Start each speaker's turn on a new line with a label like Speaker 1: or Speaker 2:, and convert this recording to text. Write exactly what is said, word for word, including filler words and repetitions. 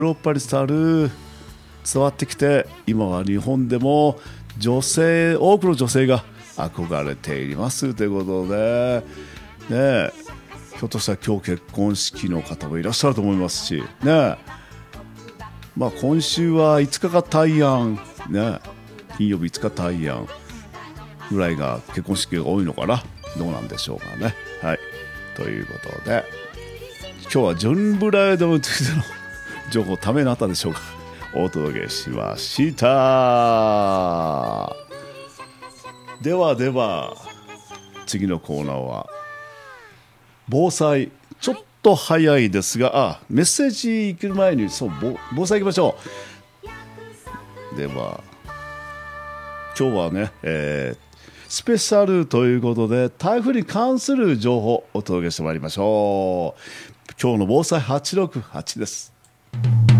Speaker 1: ヨーロッパに伝わる伝わってきて、今は日本でも女性多くの女性が憧れていますということで、ねえ、ひょっとしたら今日結婚式の方もいらっしゃると思いますし、ねえ、まあ、今週はいつかが大安、ね、金曜日いつか大安ぐらいが結婚式が多いのかな、どうなんでしょうかね。はい、ということで今日はジョン・ブライドについての情報ためになったでしょうか、お届けしました。ではでは次のコーナーは防災。ちょっと早いですが、あメッセージ行く前にそう防災行きましょう。では今日はね、えー、スペシャルということで台風に関する情報をお届けしてまいりましょう。今日の防災はちろくはちです。